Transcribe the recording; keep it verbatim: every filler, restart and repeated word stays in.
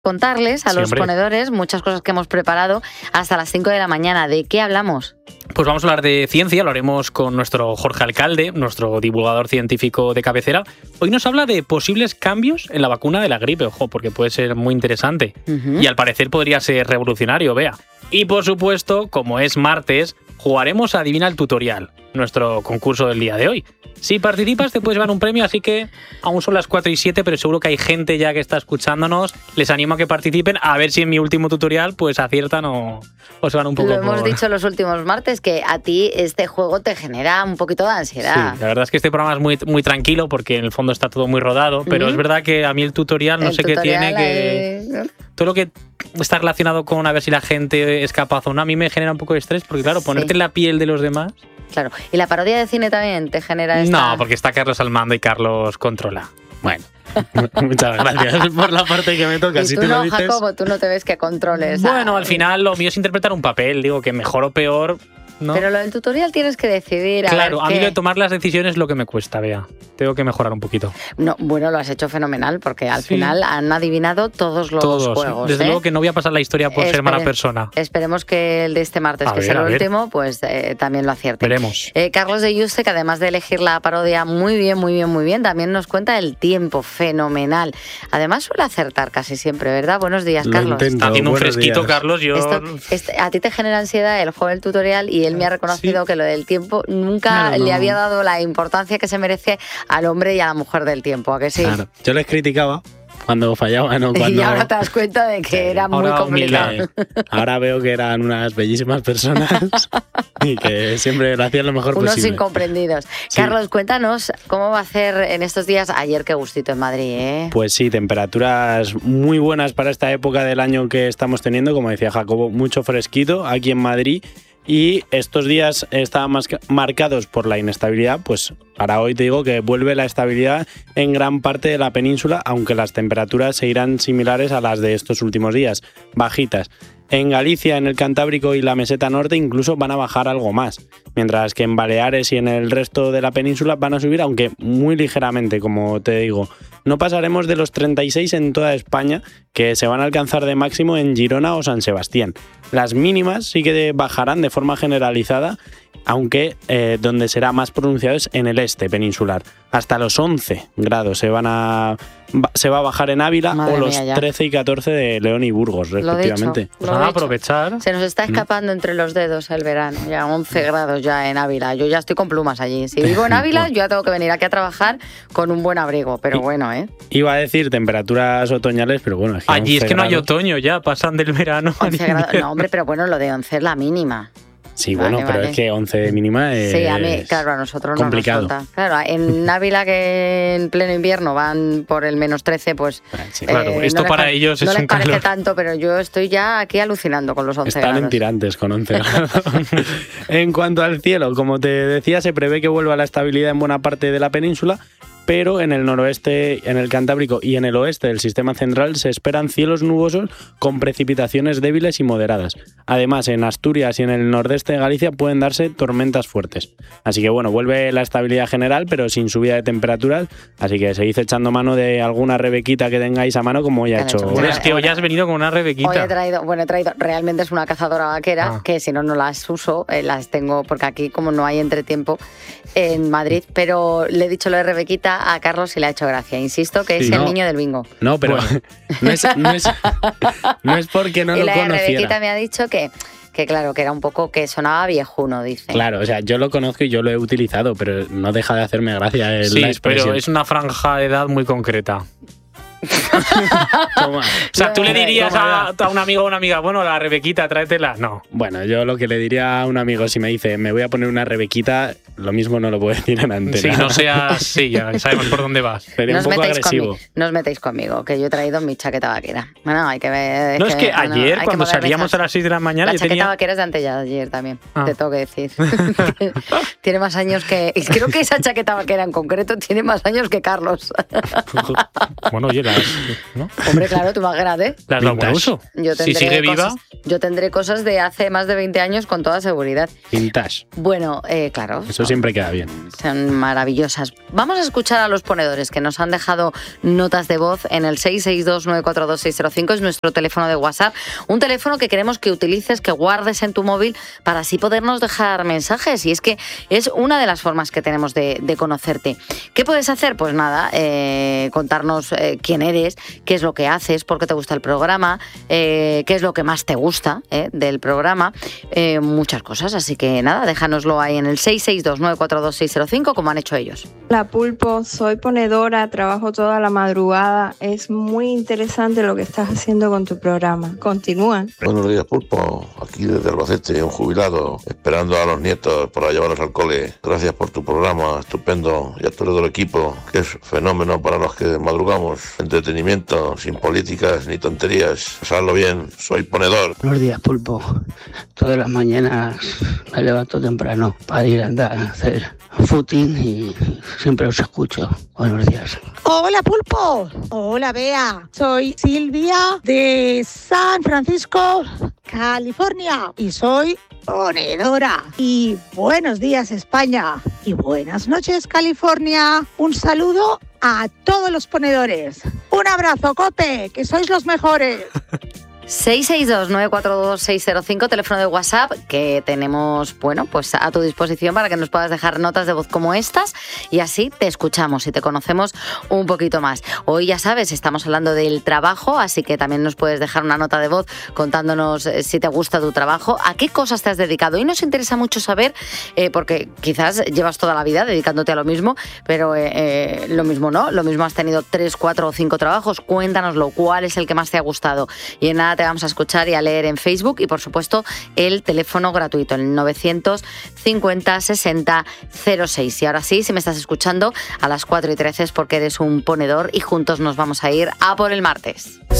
contarles a Sí, los hombre. ponedores muchas cosas que hemos preparado hasta las cinco de la mañana. ¿De qué hablamos? Pues vamos a hablar de ciencia, lo haremos con nuestro Jorge Alcalde, nuestro divulgador científico de cabecera. Hoy nos habla de posibles cambios en la vacuna de la gripe, ojo, porque puede ser muy interesante. Uh-huh. Y al parecer podría ser revolucionario, vea. Y por supuesto, como es martes, jugaremos a Adivina el Tutorial, nuestro concurso del día de hoy. Si participas te puedes llevar un premio, así que aún son las cuatro y siete, pero seguro que hay gente ya que está escuchándonos. Les animo a que participen, a ver si en mi último tutorial pues aciertan o, o se van un poco Lo hemos por... dicho los últimos martes, que a ti este juego te genera un poquito de ansiedad. Sí, la verdad es que este programa es muy, muy tranquilo porque en el fondo está todo muy rodado, pero ¿Mm? es verdad que a mí el tutorial no El sé tutorial, qué tiene que... eh, Todo lo que está relacionado con a ver si la gente es capaz o no, a mí me genera un poco de estrés porque claro, ponerte Sí. en la piel de los demás... Claro. ¿Y la parodia de cine también te genera esta...? No, porque está Carlos al mando y Carlos controla. Bueno, muchas gracias por la parte que me toca. Y Si tú tú no, lo dices... Jacobo, tú no te ves que controles. Bueno, a- al final lo mío es interpretar un papel, digo que mejor o peor, ¿no? Pero lo del tutorial tienes que decidir. A Claro, ver a mí qué- lo de tomar las decisiones es lo que me cuesta, vea. Tengo que mejorar un poquito. No, bueno, lo has hecho fenomenal, porque al Sí. final han adivinado todos los Todos. juegos. Desde ¿eh? luego que no voy a pasar la historia por ser mala Espere- persona. Esperemos que el de este martes, A que ver, será a el ver. último, pues eh, también lo acierte. Veremos. Eh, Carlos de Yuste, que además de elegir la parodia muy bien, muy bien, muy bien, también nos cuenta el tiempo, fenomenal. Además suele acertar casi siempre, ¿verdad? Buenos días, Lo Carlos. intento. Está haciendo un buenos fresquito, días. Carlos. Yo... Esto- este- a ti te genera ansiedad el juego del tutorial y él me ha reconocido Sí. que lo del tiempo nunca Claro, le no. había dado la importancia que se merece al hombre y a la mujer del tiempo, ¿a que sí? Claro. Yo les criticaba cuando fallaban o cuando... Y ahora te das cuenta de que era muy Ahora complicado. humildad. Eh, ahora veo que eran unas bellísimas personas y que siempre lo hacían lo mejor Unos posible. incomprendidos. Carlos, cuéntanos cómo va a hacer en estos días. Ayer qué gustito en Madrid, ¿eh? Pues sí, temperaturas muy buenas para esta época del año que estamos teniendo, como decía Jacobo, mucho fresquito aquí en Madrid. Y estos días estaban más marcados por la inestabilidad, pues para hoy te digo que vuelve la estabilidad en gran parte de la península, aunque las temperaturas seguirán similares a las de estos últimos días, bajitas. En Galicia, en el Cantábrico y la Meseta Norte incluso van a bajar algo más, mientras que en Baleares y en el resto de la península van a subir, aunque muy ligeramente, como te digo. No pasaremos de los treinta y seis en toda España, que se van a alcanzar de máximo en Girona o San Sebastián. Las mínimas sí que bajarán de forma generalizada, aunque eh, donde será más pronunciado es en el este peninsular. Hasta los once grados se van a se va a bajar en Ávila. Madre o los mía, ya. trece y catorce de León y Burgos, Lo respectivamente. dicho. Pues Lo van a dicho. aprovechar. Se nos está escapando entre los dedos el verano. Ya once grados ya en Ávila. Yo ya estoy con plumas allí. Si vivo en Ávila, yo ya tengo que venir aquí a trabajar con un buen abrigo. Pero Y- bueno, ¿eh? Iba a decir temperaturas otoñales, pero bueno, es que Allí es once que no hay grados. otoño ya, pasan del verano al once grados. invierno. No, hombre, pero bueno, lo de once es la mínima. Sí, Vale, bueno, pero vale. es que once de mínima es Sí, a mí, claro, a nosotros complicado. nos resulta. Claro, en Ávila, que en pleno invierno van por el menos trece, pues. Ah, sí. Claro, eh, esto no les para pa- ellos es no les un parece calor. tanto, pero yo estoy ya aquí alucinando con los once Están en grados. tirantes con once grados. En cuanto al cielo, como te decía, se prevé que vuelva la estabilidad en buena parte de la península, pero en el noroeste, en el Cantábrico y en el oeste del sistema central se esperan cielos nubosos con precipitaciones débiles y moderadas. Además, en Asturias y en el nordeste de Galicia pueden darse tormentas fuertes. Así que bueno, vuelve la estabilidad general, pero sin subida de temperaturas, así que seguid echando mano de alguna rebequita que tengáis a mano, como ya he Han hecho. hecho. Hombre, es que hoy has venido con una Hoy rebequita. he traído, bueno, he traído, realmente es una cazadora vaquera, Ah. que si no, no las uso, eh, las tengo, porque aquí como no hay entretiempo en Madrid, pero le he dicho lo de Rebequita a Carlos y le ha hecho gracia. Insisto que es Sí, el no. niño del bingo. No, pero no, es, no, es, no es porque no y lo la de conociera. Rebequita me ha dicho que, que claro, que era un poco, que sonaba viejuno, dice. Claro, o sea, yo lo conozco y yo lo he utilizado, pero no deja de hacerme gracia el- Sí, la expresión. pero es una franja de edad muy concreta. Toma. O sea, tú le Toma dirías ya. a, a un amigo o una amiga, bueno, la rebequita, tráetela. No. Bueno, yo lo que le diría a un amigo si me dice me voy a poner una rebequita, lo mismo no lo puedo decir en antena. Sí, no seas. Sí, ya sabemos por dónde vas. Sería No un os, poco metéis agresivo. conmigo, no os metéis conmigo, que yo he traído mi chaqueta vaquera. Bueno, hay que ver. No, es que bueno, ayer, hay que cuando mover salíamos mesas. a las seis de la mañana, La yo chaqueta tenía. vaquera es de antes ya de ayer también, Ah. te tengo que decir. Tiene más años que... Creo que esa chaqueta vaquera en concreto tiene más años que Carlos. Bueno, oye, las, ¿no? Hombre, claro, tú imagínate. Las da buen uso. Yo Si sigue viva. Cosas, yo tendré cosas de hace más de veinte años con toda seguridad. Vintage. Bueno, eh, claro. Eso siempre queda bien. Son maravillosas. Vamos a escuchar a los ponedores que nos han dejado notas de voz en el seis seis dos nueve cuatro dos seis cero cinco, es nuestro teléfono de WhatsApp. Un teléfono que queremos que utilices, que guardes en tu móvil para así podernos dejar mensajes. Y es que es una de las formas que tenemos de, de conocerte. ¿Qué puedes hacer? Pues nada, eh, contarnos eh, quién eres, qué es lo que haces, por qué te gusta el programa, eh, qué es lo que más te gusta eh, del programa, eh, muchas cosas. Así que nada, déjanoslo ahí en el seis seis dos nueve cuatro dos seis cero cinco como han hecho ellos. Hola Pulpo, soy ponedora, trabajo toda la madrugada. Es muy interesante lo que estás haciendo con tu programa. Continúa. Buenos días Pulpo, aquí desde Albacete, un jubilado, esperando a los nietos para llevarlos al cole. Gracias por tu programa, estupendo, y a todo el equipo, que es fenómeno para los que madrugamos. Entretenimiento, sin políticas ni tonterías. Pasadlo bien, soy ponedor. Buenos días Pulpo, todas las mañanas me levanto temprano para ir a andar a hacer footing y siempre os escucho. Buenos días. Hola Pulpo, hola Bea, soy Silvia de San Francisco, California y soy ponedora. Y buenos días España y buenas noches California. Un saludo a todos los ponedores. Un abrazo, Cope, que sois los mejores. seis seis dos nueve cuatro dos seis cero cinco, teléfono de WhatsApp que tenemos, bueno, pues a tu disposición para que nos puedas dejar notas de voz como estas y así te escuchamos y te conocemos un poquito más. Hoy ya sabes, estamos hablando del trabajo, así que también nos puedes dejar una nota de voz contándonos si te gusta tu trabajo, a qué cosas te has dedicado. Y nos interesa mucho saber, eh, porque quizás llevas toda la vida dedicándote a lo mismo, pero eh, eh, lo mismo no, lo mismo has tenido tres, cuatro o cinco trabajos. Cuéntanoslo, cuál es el que más te ha gustado. Y en nada te vamos a escuchar y a leer en Facebook y por supuesto el teléfono gratuito, el novecientos cincuenta sesenta cero seis. Y ahora sí, si me estás escuchando a las cuatro y trece es porque eres un ponedor y juntos nos vamos a ir a por el martes.